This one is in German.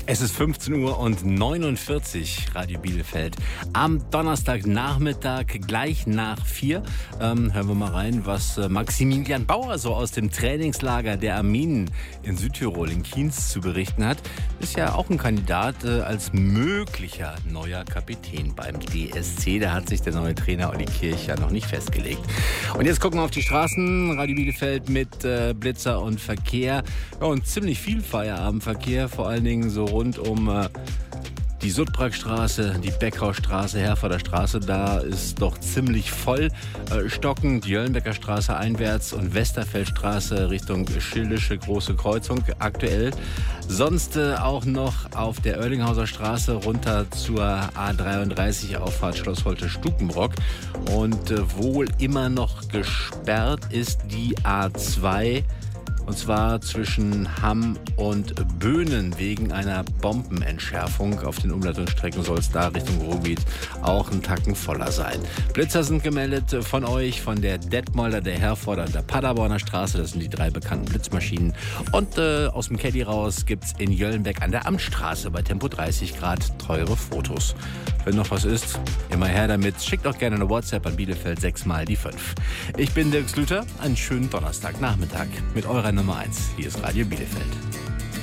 Es ist 15:49 Uhr, Radio Bielefeld. Am Donnerstagnachmittag, gleich nach 4, hören wir mal rein, was Maximilian Bauer so aus dem Trainingslager der Arminen in Südtirol, in Kienz, zu berichten hat. Ist ja auch ein Kandidat als möglicher neuer Kapitän beim DSC. Da hat sich der neue Trainer Olli Kirch ja noch nicht festgelegt. Und jetzt gucken wir auf die Straßen, Radio Bielefeld mit Blitzer und Verkehr. Ja, und ziemlich viel Feierabendverkehr, vor allen Dingen so rund um die Sudbrackstraße, die Beckhausstraße, Herforder Straße. Da ist doch ziemlich voll. Stockend, Jöllenbecker Straße einwärts und Westerfeldstraße Richtung Schildische Große Kreuzung aktuell. Sonst auch noch auf der Oerlinghauser Straße runter zur A33 Auffahrt Schloss Holte-Stukenbrock. Und wohl immer noch gesperrt ist die A2. Und zwar zwischen Hamm und Böhnen wegen einer Bombenentschärfung. Auf den Umleitungsstrecken soll es da Richtung Ruhrgebiet auch ein Tacken voller sein. Blitzer sind gemeldet von euch, von der Detmolder, der Herforder und der Paderborner Straße. Das sind die 3 bekannten Blitzmaschinen. Und aus dem Caddy raus gibt's in Jöllenbeck an der Amtsstraße bei Tempo 30 Grad teure Fotos. Wenn noch was ist, immer her damit. Schickt auch gerne eine WhatsApp an Bielefeld 6x5. Ich bin Dirk Slüter. Einen schönen Donnerstagnachmittag mit eurer Nummer 1. Hier ist Radio Bielefeld.